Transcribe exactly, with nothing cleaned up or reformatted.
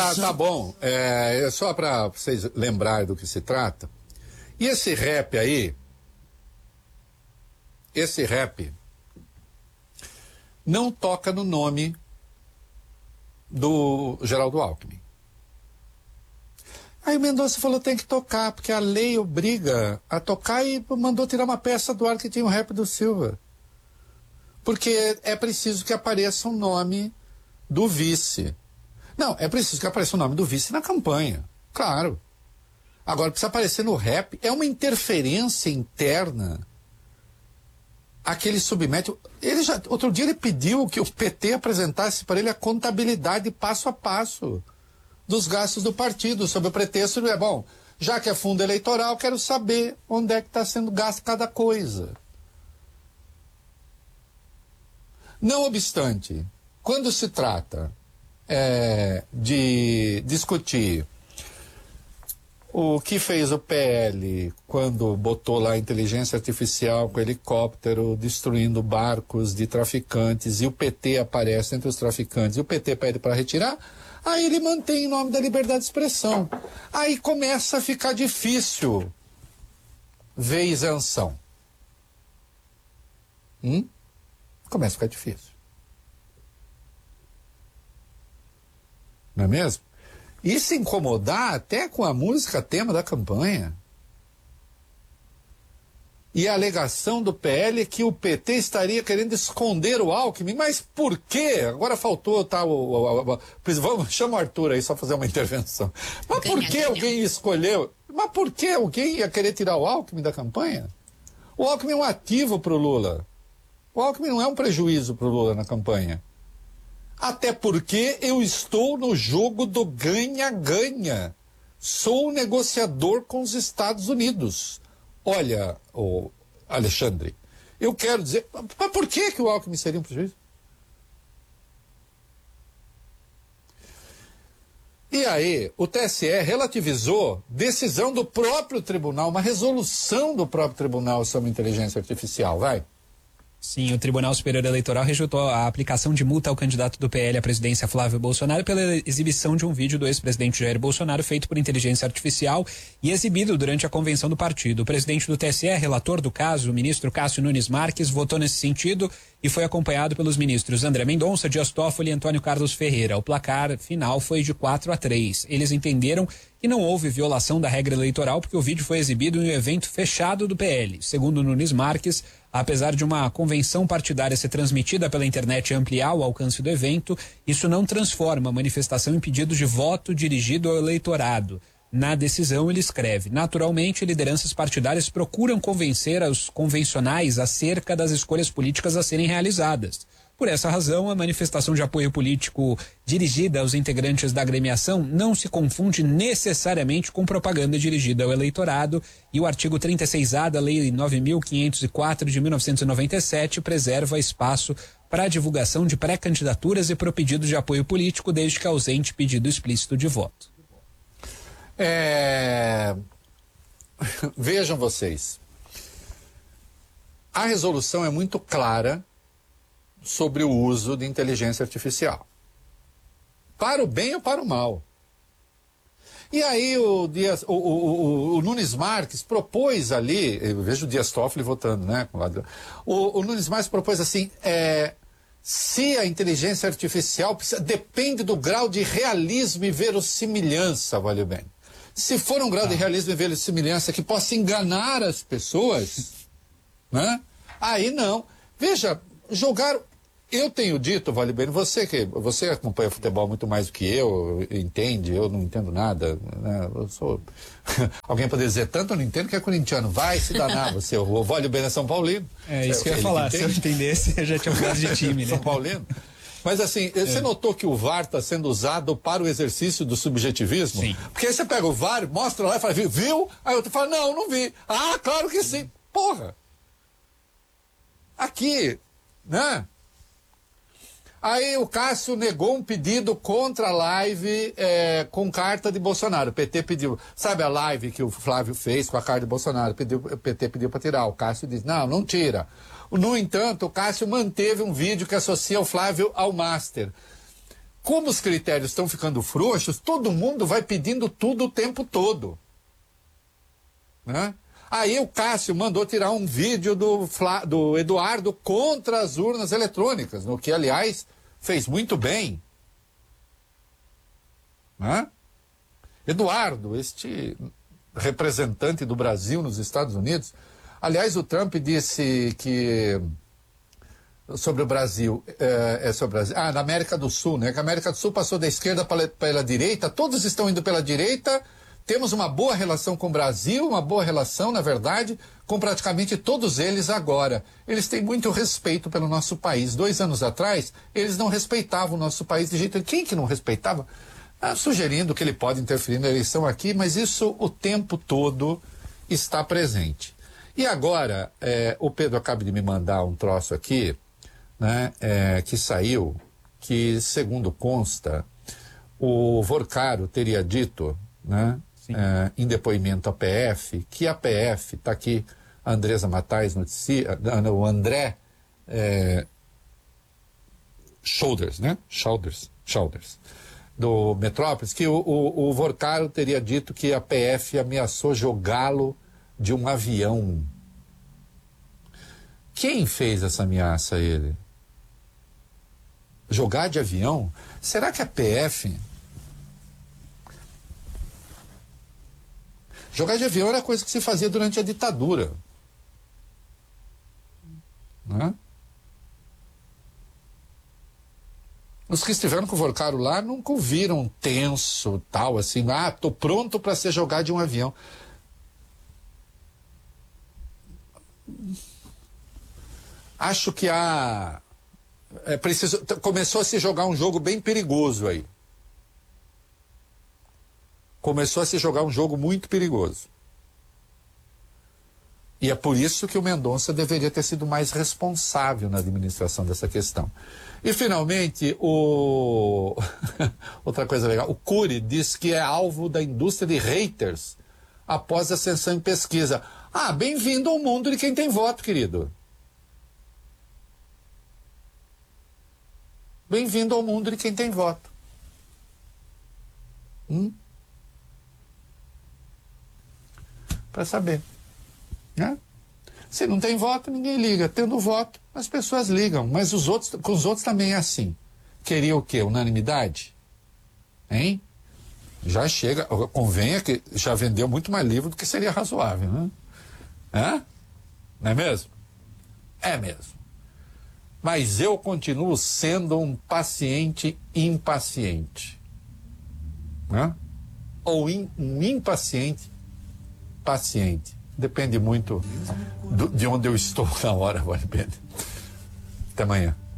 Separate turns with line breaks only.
Ah, tá bom. É, é só para vocês lembrarem do que se trata. E esse rap aí, esse rap não toca no nome do Geraldo Alckmin. Aí o Mendonça falou, tem que tocar, porque a lei obriga a tocar e mandou tirar uma peça do ar que tinha o rap do Silva. Porque é preciso que apareça o nome do vice. Não, é preciso que apareça o nome do vice na campanha, claro. Agora, precisa aparecer no rap, é uma interferência interna a que ele submete. Ele já, outro dia ele pediu que o P T apresentasse para ele a contabilidade passo a passo dos gastos do partido, sob o pretexto de, é bom, já que é fundo eleitoral, quero saber onde é que está sendo gasto cada coisa. Não obstante, quando se trata é, de discutir o que fez o P L quando botou lá a inteligência artificial com helicóptero destruindo barcos de traficantes e o P T aparece entre os traficantes e o P T pede para retirar, aí ele mantém em nome da liberdade de expressão. Aí começa a ficar difícil ver isenção. Hum? Começa a ficar difícil. Não é mesmo? E se incomodar até com a música tema da campanha. E a alegação do P L é que o P T estaria querendo esconder o Alckmin. Mas por quê? Agora faltou, tá, o, o, o, vamos, chama o Arthur aí só fazer uma intervenção. Mas ganha, por que ganha. alguém escolheu? Mas por que alguém ia querer tirar o Alckmin da campanha? O Alckmin é um ativo para o Lula. O Alckmin não é um prejuízo para o Lula na campanha. Até porque eu estou no jogo do ganha-ganha. Sou um negociador com os Estados Unidos. Olha, oh, Alexandre, eu quero dizer... Mas por que, que o Alckmin seria um prejuízo? E aí, o T S E relativizou decisão do próprio tribunal, uma resolução do próprio tribunal sobre inteligência artificial, vai.
Sim, o Tribunal Superior Eleitoral rejeitou a aplicação de multa ao candidato do P L à presidência Flávio Bolsonaro pela exibição de um vídeo do ex-presidente Jair Bolsonaro feito por inteligência artificial e exibido durante a convenção do partido. O presidente do T S E, relator do caso, o ministro Cássio Nunes Marques, votou nesse sentido e foi acompanhado pelos ministros André Mendonça, Dias Toffoli e Antônio Carlos Ferreira. O placar final foi de quatro a três. Eles entenderam que não houve violação da regra eleitoral porque o vídeo foi exibido em um evento fechado do P L. Segundo Nunes Marques, apesar de uma convenção partidária ser transmitida pela internet e ampliar o alcance do evento, isso não transforma a manifestação em pedido de voto dirigido ao eleitorado. Na decisão, ele escreve: naturalmente, lideranças partidárias procuram convencer os convencionais acerca das escolhas políticas a serem realizadas. Por essa razão, a manifestação de apoio político dirigida aos integrantes da agremiação não se confunde necessariamente com propaganda dirigida ao eleitorado, e o artigo trinta e seis A da Lei nove mil quinhentos e quatro de mil novecentos e noventa e sete preserva espaço para a divulgação de pré-candidaturas e para o pedido de apoio político, desde que ausente pedido explícito de voto.
É... Vejam vocês, a resolução é muito clara sobre o uso de inteligência artificial, para o bem ou para o mal. E aí o, Dias, o, o, o, o Nunes Marques propôs ali, eu vejo o Dias Toffoli votando, né? O, o Nunes Marques propôs assim, é, se a inteligência artificial precisa, depende do grau de realismo e verossimilhança, valeu bem. Se for um grau ah. de realismo e verossimilhança que possa enganar as pessoas, né? Aí não. Veja, jogaram... Eu tenho dito, Vale Bem, você que você acompanha futebol muito mais do que eu, entende, eu não entendo nada, né? Eu sou... Alguém poderia dizer, tanto eu não entendo que é corintiano, vai se danar, você, o Vale Bem é São Paulino.
É isso que eu ia falar, se eu entendesse, eu já tinha mudado de time, né?
São Paulino. Mas assim, é. você notou que o V A R está sendo usado para o exercício do subjetivismo? Sim. Porque aí você pega o V A R, mostra lá e fala, viu? Aí outro fala, não, não vi. Ah, claro que sim. Porra! Aqui, né? Aí o Cássio negou um pedido contra a live é, com carta de Bolsonaro. O P T pediu, sabe a live que o Flávio fez com a carta de Bolsonaro? Pediu, o P T pediu para tirar. O Cássio disse, não, não tira. No entanto, o Cássio manteve um vídeo que associa o Flávio ao Master. como os critérios estão ficando frouxos, todo mundo vai pedindo tudo o tempo todo. Né? Aí o Cássio mandou tirar um vídeo do, Fla, do Eduardo contra as urnas eletrônicas, no que, aliás, fez muito bem. Né? Eduardo, este representante do Brasil nos Estados Unidos, aliás, o Trump disse que sobre o Brasil, é, é sobre o Brasil, ah, na América do Sul, né? Que a América do Sul passou da esquerda pela, pela direita, todos estão indo pela direita, temos uma boa relação com o Brasil, uma boa relação, na verdade, com praticamente todos eles agora. Eles têm muito respeito pelo nosso país. Dois anos atrás, eles não respeitavam o nosso país de jeito nenhum. Quem que não respeitava? Ah, sugerindo que ele pode interferir na eleição aqui, mas isso o tempo todo está presente. E agora, é, o Pedro acaba de me mandar um troço aqui, né, é, que saiu, que, segundo consta, o Vorcaro teria dito, né, é, em depoimento à P F, que a P F, está aqui a Andresa Matais noticia, o André é, Shoulders, né? Shoulders, Shoulders, do Metrópolis, que o, o, o Vorcaro teria dito que a P F ameaçou jogá-lo de um avião. Quem fez essa ameaça a ele? Jogar de avião? Será que a P F... Jogar de avião era coisa que se fazia durante a ditadura. Né? Os que estiveram com o Vorcaro lá nunca o viram tenso, tal, assim, ah, tô pronto para ser jogado de um avião. Acho que há... É preciso, começou a se jogar um jogo bem perigoso aí. Começou a se jogar um jogo muito perigoso. E é por isso que o Mendonça deveria ter sido mais responsável na administração dessa questão. E, finalmente, o... outra coisa legal, o Cury diz que é alvo da indústria de haters após ascensão em pesquisa. Ah, bem-vindo ao mundo de quem tem voto, querido. Bem-vindo ao mundo de quem tem voto. Hum? Para saber. Né? Se não tem voto, ninguém liga. Tendo voto, as pessoas ligam. Mas os outros, com os outros também é assim. Queria o quê? Unanimidade? Hein? Já chega, convenha que já vendeu muito mais livro do que seria razoável, né? Hã? Não é mesmo? É mesmo. Mas eu continuo sendo um paciente impaciente. Né? Ou in, um impaciente paciente. Depende muito do, de onde eu estou na hora, vale a pena. Até amanhã.